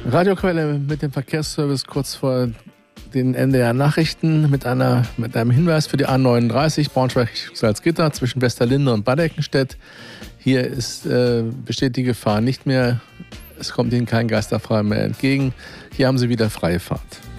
Radioquelle mit dem Verkehrsservice kurz vor den NDR-Nachrichten mit einem Hinweis für die A39 Braunschweig-Salzgitter zwischen Westerlinde und Bad Eckenstedt. Hier besteht die Gefahr nicht mehr. Es kommt Ihnen kein Geisterfahrer mehr entgegen. Hier haben Sie wieder freie Fahrt.